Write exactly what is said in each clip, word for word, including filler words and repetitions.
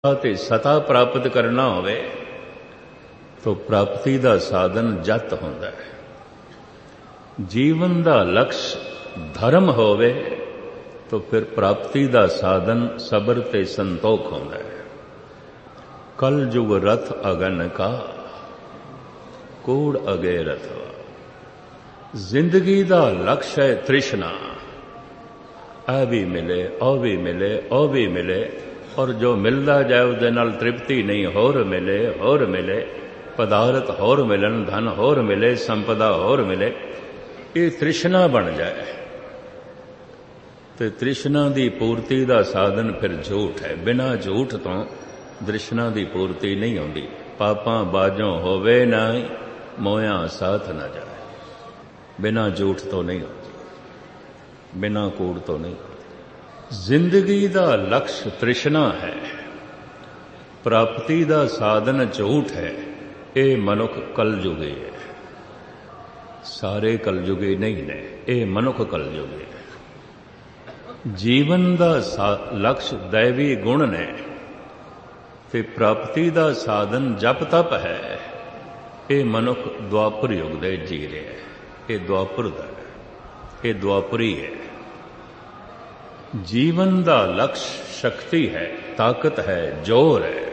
ਤੇ ਸਤਾ ਪ੍ਰਾਪਤ ਕਰਨਾ ਹੋਵੇ ਤਾਂ ਪ੍ਰਾਪਤੀ ਦਾ ਸਾਧਨ ਜਤ ਹੁੰਦਾ ਹੈ। ਜੀਵਨ ਦਾ ਲਕਸ਼ ਧਰਮ ਹੋਵੇ ਤਾਂ ਫਿਰ ਪ੍ਰਾਪਤੀ ਦਾ ਸਾਧਨ ਸਬਰ ਤੇ ਸੰਤੋਖ ਹੁੰਦਾ ਹੈ। ਕਲ ਯੁਗ ਰਥ ਅਗਨ ਕਾ ਕੂੜ ਅਗੇ ਰਥਵਾ। ਜ਼ਿੰਦਗੀ ਦਾ ਲਕਸ਼ ਹੈ ਤ੍ਰਿਸ਼ਨਾ, ਇਹ ਵੀ ਮਿਲੇ ਉਹ ਵੀ ਮਿਲੇ ਉਹ ਵੀ ਮਿਲੇ, ਔਰ ਜੋ ਮਿਲਦਾ ਜਾਏ ਉਹਦੇ ਨਾਲ ਤ੍ਰਿਪਤੀ ਨਹੀਂ, ਹੋਰ ਮਿਲੇ ਹੋਰ ਮਿਲੇ, ਪਦਾਰਥ ਹੋਰ ਮਿਲਣ, ਧਨ ਹੋਰ ਮਿਲੇ, ਸੰਪਦਾ ਹੋਰ ਮਿਲੇ, ਇਹ ਤ੍ਰਿਸ਼ਨਾ ਬਣ ਜਾਏ। ਤੇ ਤ੍ਰਿਸ਼ਨਾ ਦੀ ਪੂਰਤੀ ਦਾ ਸਾਧਨ ਫਿਰ ਝੂਠ ਹੈ। ਬਿਨਾਂ ਝੂਠ ਤੋਂ ਤ੍ਰਿਸ਼ਨਾ ਦੀ ਪੂਰਤੀ ਨਹੀਂ ਹੁੰਦੀ। ਪਾਪਾਂ ਬਾਝੋਂ ਹੋਵੇ ਨਾ ਮੋਇਆ ਸਾਥ ਨਾ ਜਾਏ। ਬਿਨਾਂ ਝੂਠ ਤੋਂ ਨਹੀਂ ਹੁੰਦੀ, ਬਿਨਾਂ ਕੂੜ ਤੋਂ ਨਹੀਂ। ਜ਼ਿੰਦਗੀ ਦਾ ਲਕਸ਼ ਤ੍ਰਿਸ਼ਨਾ ਹੈ, ਪ੍ਰਾਪਤੀ ਦਾ ਸਾਧਨ ਝੂਠ ਹੈ। ਇਹ ਮਨੁੱਖ ਕਲਯੁਗੀ ਹੈ। ਸਾਰੇ ਕਲਯੁਗੀ ਨਹੀਂ ਨੇ, ਇਹ ਮਨੁੱਖ ਕਲਯੁਗੀ ਹੈ। ਜੀਵਨ ਦਾ ਲਕਸ਼ ਦੈਵੀ ਗੁਣ ਨੇ ਤੇ ਪ੍ਰਾਪਤੀ ਦਾ ਸਾਧਨ ਜਪ ਤਪ ਹੈ। ਇਹ ਮਨੁੱਖ ਦੁਆਪਰ ਯੁਗ ਦੇ ਜੀ ਰਿਹਾ ਹੈ। ਇਹ ਦੁਆਪਰ ਦਾ ਹੈ, ਇਹ ਦੁਆਪਰੀ ਹੈ। ਜੀਵਨ ਦਾ ਲਕਸ਼ ਸ਼ਕਤੀ ਹੈ, ਤਾਕਤ ਹੈ, ਜ਼ੋਰ ਹੈ,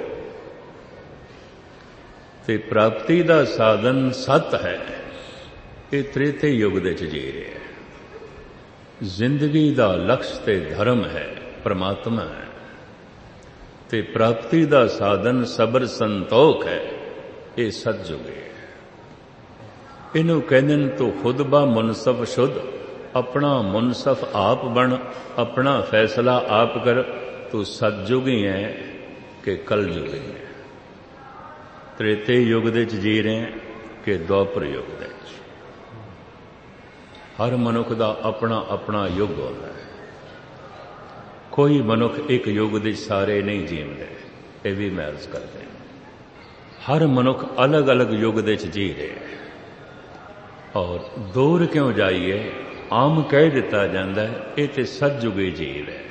ਤੇ ਪ੍ਰਾਪਤੀ ਦਾ ਸਾਧਨ ਸਤ ਹੈ। ਇਹ ਤ੍ਰੇਤੇ ਯੁਗ ਦੇ ਚ ਜੀ ਰਿਹਾ ਹੈ। ਜ਼ਿੰਦਗੀ ਦਾ ਲਕਸ਼ ਤੇ ਧਰਮ ਹੈ, ਪਰਮਾਤਮਾ ਹੈ, ਤੇ ਪ੍ਰਾਪਤੀ ਦਾ ਸਾਧਨ ਸਬਰ ਸੰਤੋਖ ਹੈ। ਇਹ ਸਤਜੁਗ ਹੈ। ਇਹਨੂੰ ਕਹਿੰਦੇ ਨੇ ਤੂੰ ਖੁਦ ਬਾ ਮੁਨਸਫ ਸ਼ੁੱਧ, अपना मुनसफ आप बन, अपना फैसला आप कर। तू सतयुगी है कि कलयुगी है। त्रेते युग दे च जी रहे हैं कि द्वापर युग दे च। हर मनुख दा अपना अपना युग होता है। कोई मनुख एक युग दे सारे नहीं जींदे, ये भी मैं अर्ज करते हैं। हर मनुख अलग अलग युग दे च जी रहे हैं। और दूर क्यों जाइए, आम कह दिता जाता है ये तो सतयुगी जीव है।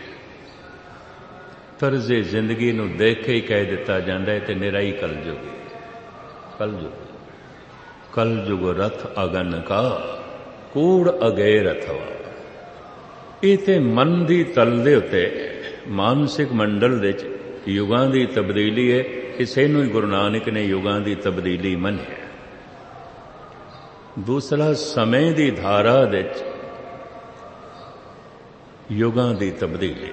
तर्जे जिंदगी नूं देख के ही कह दिता जाता है तो निराई कलयुगी कलयुग कलयुग रथ अगन का कूड़ अगे रथवा। ये तो मन की तल दे उत्ते मानसिक मंडल दे युगां की तब्दीली है। इसे नूं ही गुरु नानक ने युगां की तब्दीली मन्निया। दूसरा समय की धारा दे युगां दी तब्दीली।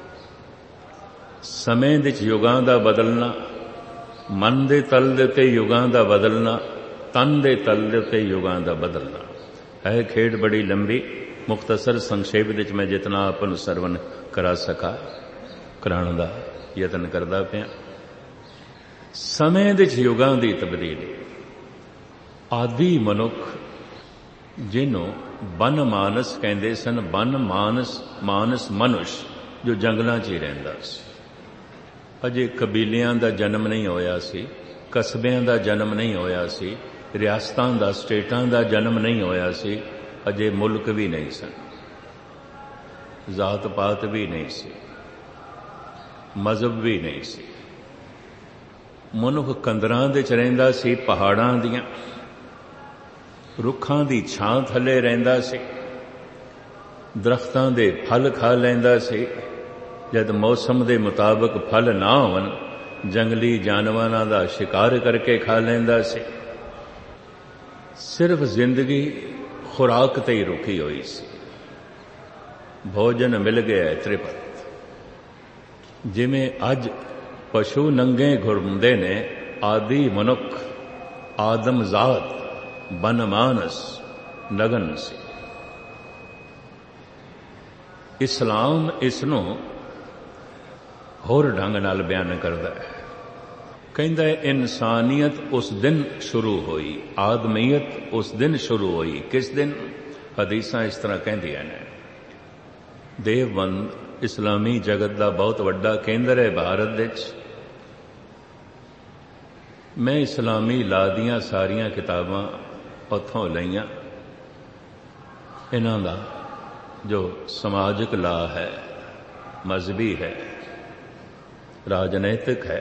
समय दे युगां दा बदलना, मन दे तल दे ते युगां दा बदलना, तन दे तल दे ते युगां दा बदलना है। खेड बड़ी लंबी, मुख्तसर संक्षेप दे मैं जितना अपन सरवण करा सका कराने दा यतन करदा पिया। समय दे युगां दी तब्दीली। आदि मनुख जिन्हों बन मानस कहते सन, बन मानस मानस मनुष जो जंगलों च ही रहिंदा सी। अजे कबीलियां दा जन्म नहीं होया सी, कस्बियां दा जन्म नहीं होया सी, रियासतां दा स्टेटां दा जन्म नहीं होया सी। अजे मुल्क भी नहीं सन, जात पात भी नहीं सी, मजहब भी नहीं सी। मनुख कंदरां दे च रहिंदा सी, पहाड़ां दियां रुखां दी छां थले रहिंदा सी, दरख्तां दे फल खा लैंदा सी। जद मौसम दे मुताबिक फल ना होवन, जंगली जानवरां दा शिकार करके खा लैंदा सी। सिर्फ जिंदगी खुराक ते ही रुकी हुई सी। भोजन मिल गया त्रिपत। जिवें अज पशु नंगे घुरमदे ने, आदि मनुख आदमजात बनमानस नगन सी। इस्लाम इसनों होर ढंग नाल बयान करदा है। कहंदा है इंसानियत उस दिन शुरू हुई, आदमीयत उस दिन शुरू हुई। किस दिन? हदीसां इस तरह कहंदियां ने। देवबंद इस्लामी जगत का बहुत वड्डा केंद्र है भारत विच। मैं इस्लामी ला दियां सारियां किताबां उत्थों लईयां। इन्हां दा जो समाजिक ला है, मजहबी है, ਰਾਜਨੀਤਿਕ ਹੈ।